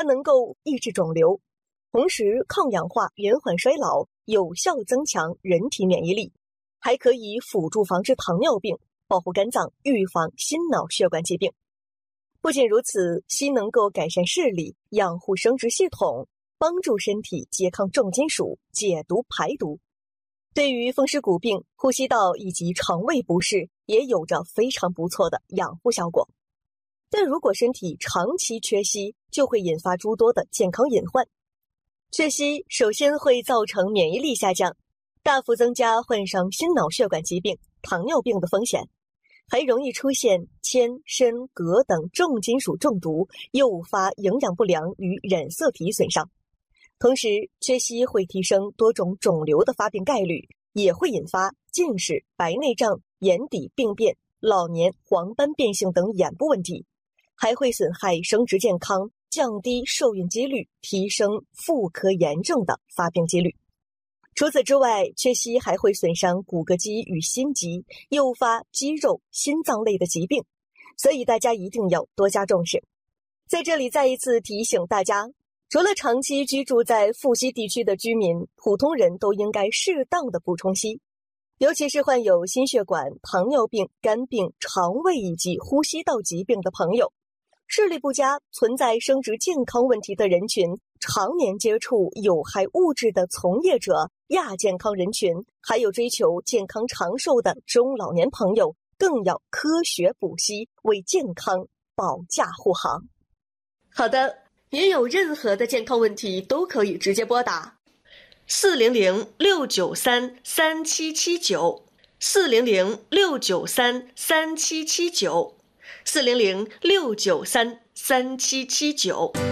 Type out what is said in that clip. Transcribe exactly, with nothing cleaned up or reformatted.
能够抑制肿瘤，同时抗氧化、延缓衰老，有效增强人体免疫力，还可以辅助防治糖尿病，保护肝脏，预防心脑血管疾病。不仅如此，硒能够改善视力，养护生殖系统，帮助身体拮抗重金属，解毒排毒。对于风湿骨病、呼吸道以及肠胃不适也有着非常不错的养护效果。但如果身体长期缺硒，就会引发诸多的健康隐患。缺硒首先会造成免疫力下降，大幅增加患上心脑血管疾病、糖尿病的风险，还容易出现铅、砷、镉等重金属中毒，诱发营养不良与染色体损伤。同时，缺硒会提升多种肿瘤的发病概率，也会引发近视、白内障、眼底病变、老年黄斑变性等眼部问题，还会损害生殖健康，降低受孕几率，提升妇科炎症的发病几率。除此之外，缺硒还会损伤骨骼肌与心肌，诱发肌肉、心脏类的疾病，所以大家一定要多加重视。在这里再一次提醒大家，除了长期居住在富硒地区的居民，普通人都应该适当的补充硒，尤其是患有心血管、糖尿病、肝病、肠胃以及呼吸道疾病的朋友，视力不佳、存在生殖健康问题的人群，常年接触有害物质的从业者、亚健康人群，还有追求健康长寿的中老年朋友，更要科学补硒，为健康保驾护航。好的，您有任何的健康问题都可以直接拨打四零零六九三三七七九，四零零六九三三七七九，四零零六九三三七七九。